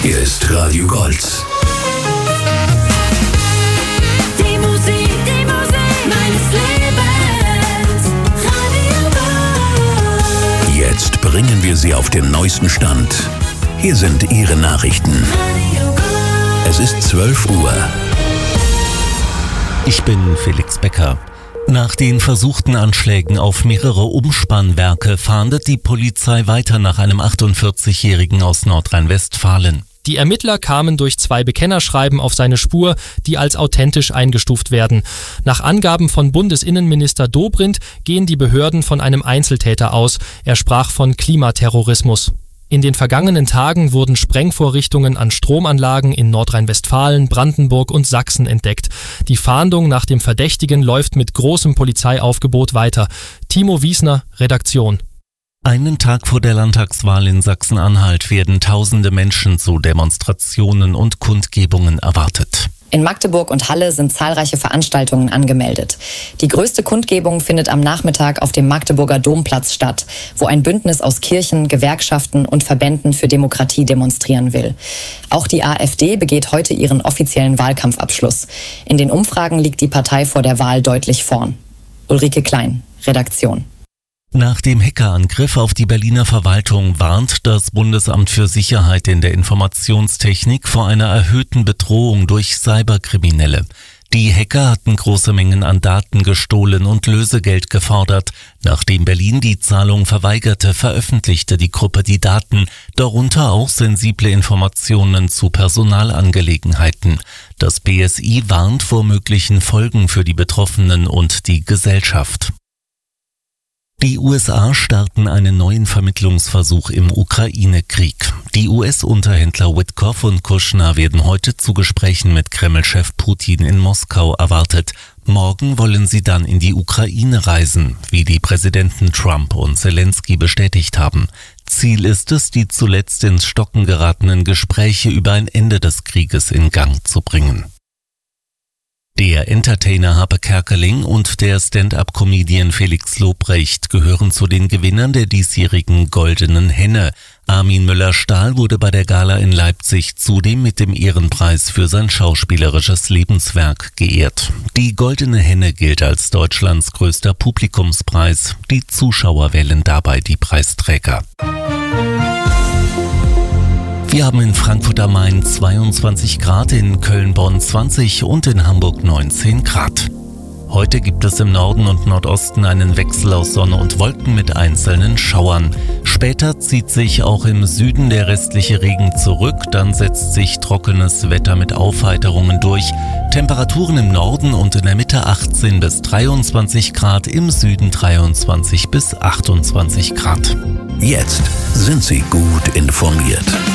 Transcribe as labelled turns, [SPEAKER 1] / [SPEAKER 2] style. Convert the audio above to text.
[SPEAKER 1] Hier ist Radio Gold.
[SPEAKER 2] Die Musik meines Lebens. Radio Gold.
[SPEAKER 1] Jetzt bringen wir Sie auf den neuesten Stand. Hier sind Ihre Nachrichten.
[SPEAKER 2] Radio Gold.
[SPEAKER 1] Es ist 12 Uhr.
[SPEAKER 3] Ich bin Felix Becker. Nach den versuchten Anschlägen auf mehrere Umspannwerke fahndet die Polizei weiter nach einem 48-Jährigen aus Nordrhein-Westfalen.
[SPEAKER 4] Die Ermittler kamen durch 2 Bekennerschreiben auf seine Spur, die als authentisch eingestuft werden. Nach Angaben von Bundesinnenminister Dobrindt gehen die Behörden von einem Einzeltäter aus. Er sprach von Klimaterrorismus. In den vergangenen Tagen wurden Sprengvorrichtungen an Stromanlagen in Nordrhein-Westfalen, Brandenburg und Sachsen entdeckt. Die Fahndung nach dem Verdächtigen läuft mit großem Polizeiaufgebot weiter. Timo Wiesner, Redaktion.
[SPEAKER 3] Einen Tag vor der Landtagswahl in Sachsen-Anhalt werden tausende Menschen zu Demonstrationen und Kundgebungen erwartet.
[SPEAKER 5] In Magdeburg und Halle sind zahlreiche Veranstaltungen angemeldet. Die größte Kundgebung findet am Nachmittag auf dem Magdeburger Domplatz statt, wo ein Bündnis aus Kirchen, Gewerkschaften und Verbänden für Demokratie demonstrieren will. Auch die AfD begeht heute ihren offiziellen Wahlkampfabschluss. In den Umfragen liegt die Partei vor der Wahl deutlich vorn. Ulrike Klein, Redaktion.
[SPEAKER 3] Nach dem Hackerangriff auf die Berliner Verwaltung warnt das Bundesamt für Sicherheit in der Informationstechnik vor einer erhöhten Bedrohung durch Cyberkriminelle. Die Hacker hatten große Mengen an Daten gestohlen und Lösegeld gefordert. Nachdem Berlin die Zahlung verweigerte, veröffentlichte die Gruppe die Daten, darunter auch sensible Informationen zu Personalangelegenheiten. Das BSI warnt vor möglichen Folgen für die Betroffenen und die Gesellschaft. Die USA starten einen neuen Vermittlungsversuch im Ukraine-Krieg. Die US-Unterhändler Witkoff und Kushner werden heute zu Gesprächen mit Kreml-Chef Putin in Moskau erwartet. Morgen wollen sie dann in die Ukraine reisen, wie die Präsidenten Trump und Zelensky bestätigt haben. Ziel ist es, die zuletzt ins Stocken geratenen Gespräche über ein Ende des Krieges in Gang zu bringen. Der Entertainer Harpe Kerkeling und der Stand-up-Comedian Felix Lobrecht gehören zu den Gewinnern der diesjährigen Goldenen Henne. Armin Müller-Stahl wurde bei der Gala in Leipzig zudem mit dem Ehrenpreis für sein schauspielerisches Lebenswerk geehrt. Die Goldene Henne gilt als Deutschlands größter Publikumspreis. Die Zuschauer wählen dabei die Preisträger. Wir haben in Frankfurt am Main 22 Grad, in Köln-Bonn 20 und in Hamburg 19 Grad. Heute gibt es im Norden und Nordosten einen Wechsel aus Sonne und Wolken mit einzelnen Schauern. Später zieht sich auch im Süden der restliche Regen zurück, dann setzt sich trockenes Wetter mit Aufheiterungen durch. Temperaturen im Norden und in der Mitte 18 bis 23 Grad, im Süden 23 bis 28 Grad.
[SPEAKER 1] Jetzt sind Sie gut informiert.